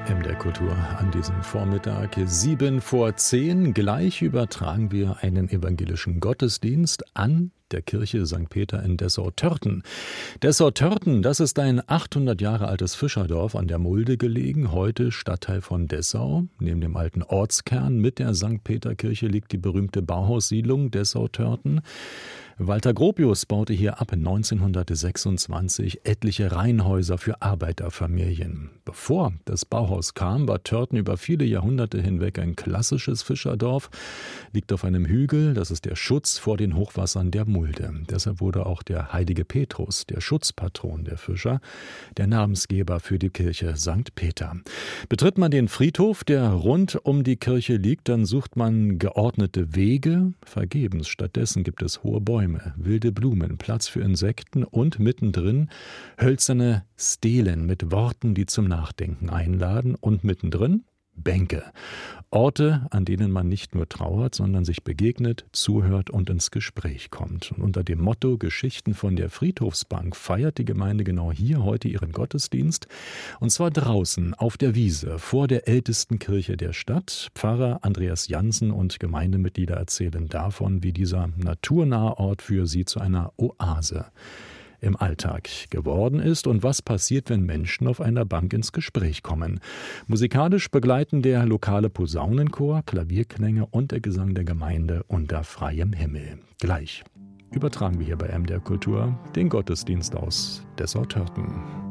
MDR Kultur an diesem Vormittag 7:10. Gleich übertragen wir einen evangelischen Gottesdienst an der Kirche St. Peter in Dessau-Törten. Dessau-Törten, das ist ein 800 Jahre altes Fischerdorf an der Mulde gelegen, heute Stadtteil von Dessau. Neben dem alten Ortskern mit der St. Peter-Kirche liegt die berühmte Bauhaussiedlung Dessau-Törten. Walter Gropius baute hier ab 1926 etliche Reihenhäuser für Arbeiterfamilien. Bevor das Bauhaus kam, war Törten über viele Jahrhunderte hinweg ein klassisches Fischerdorf, liegt auf einem Hügel, das ist der Schutz vor den Hochwassern der Mulde. Deshalb wurde auch der heilige Petrus, der Schutzpatron der Fischer, der Namensgeber für die Kirche St. Peter. Betritt man den Friedhof, der rund um die Kirche liegt, dann sucht man geordnete Wege, vergebens. Stattdessen gibt es hohe Bäume, wilde Blumen, Platz für Insekten und mittendrin hölzerne Stelen mit Worten, die zum Nachdenken einladen, und mittendrin Bänke. Orte, an denen man nicht nur trauert, sondern sich begegnet, zuhört und ins Gespräch kommt. Und unter dem Motto Geschichten von der Friedhofsbank feiert die Gemeinde genau hier heute ihren Gottesdienst. Und zwar draußen auf der Wiese vor der ältesten Kirche der Stadt. Pfarrer Andreas Jansen und Gemeindemitglieder erzählen davon, wie dieser naturnahe Ort für sie zu einer Oase im Alltag geworden ist und was passiert, wenn Menschen auf einer Bank ins Gespräch kommen. Musikalisch begleiten der lokale Posaunenchor, Klavierklänge und der Gesang der Gemeinde unter freiem Himmel. Gleich übertragen wir hier bei MDR Kultur den Gottesdienst aus Dessau-Törten.